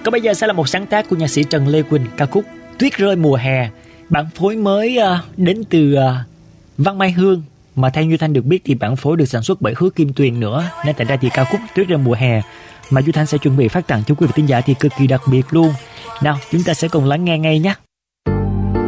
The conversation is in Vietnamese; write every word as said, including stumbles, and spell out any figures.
Còn bây giờ sẽ là một sáng tác của nhạc sĩ Trần Lê Quỳnh, ca khúc Tuyết Rơi Mùa Hè. Bản phối mới uh, đến từ uh, Văn Mai Hương, mà theo như Thanh được biết thì bản phối được sản xuất bởi Hứa Kim Tuyền nữa, nên tại ra thì ca khúc Tuyết Rơi Mùa Hè mà Duy Thanh sẽ chuẩn bị phát tặng cho quý vị thính giả thì cực kỳ đặc biệt luôn. Nào, chúng ta sẽ cùng lắng nghe ngay nhé.